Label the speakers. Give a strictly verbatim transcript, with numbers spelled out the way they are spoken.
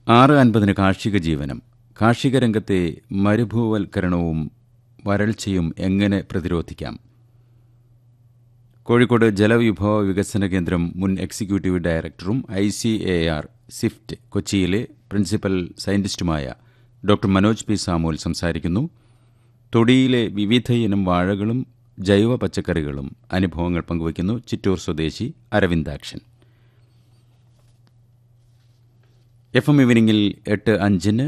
Speaker 1: ആറ് അൻപതിന് കാർഷിക ജീവനം. കാർഷിക രംഗത്തെ മരുഭൂവൽക്കരണവും വരൾച്ചയും എങ്ങനെ പ്രതിരോധിക്കാം? കോഴിക്കോട് ജലവിഭവ വികസന കേന്ദ്രം മുൻ എക്സിക്യൂട്ടീവ് ഡയറക്ടറും I C A R Swift കൊച്ചിയിലെ principal സയന്റിസ്റ്റുമായ doctor Manoj P Samuel സംസാരിക്കുന്നു. തൊടിയിലെ വിവിധയിനം വാഴകളും ജൈവ പച്ചക്കറികളും അനുഭവങ്ങൾ പങ്കുവയ്ക്കുന്നു ചിറ്റൂർ സ്വദേശി അരവിന്ദാക്ഷൻ. എഫ് എം ഈവനിങ്ങിൽ എട്ട് അഞ്ചിന്